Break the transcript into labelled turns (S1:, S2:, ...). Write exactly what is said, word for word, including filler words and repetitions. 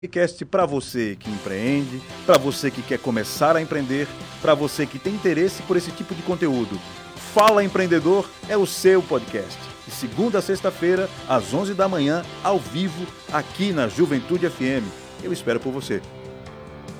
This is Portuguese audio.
S1: Podcast para você que empreende, para você que quer começar a empreender, para você que tem interesse por esse tipo de conteúdo. Fala Empreendedor é o seu podcast. De segunda a sexta-feira, às onze da manhã, ao vivo, aqui na Juventude F M. Eu espero por você.